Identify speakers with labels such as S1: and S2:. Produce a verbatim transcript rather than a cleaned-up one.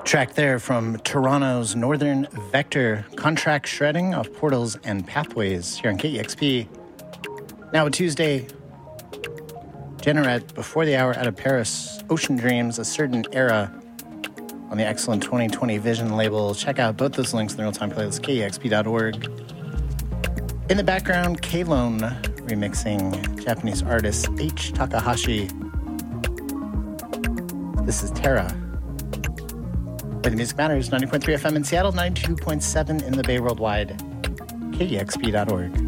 S1: Track there from Toronto's Northern Vector, Contract Shredding of Portals and Pathways here on K E X P. Now a Tuesday, Generette, Before the Hour Out of Paris, Ocean Dreams, A Certain Era on the excellent twenty twenty Vision label. Check out both those links in the real-time playlist, K E X P dot org. In the background, K-Lone remixing Japanese artist H. Takahashi. This is Terra. Where the music matters, ninety point three F M in Seattle, ninety-two point seven in the Bay worldwide, K E X P dot org.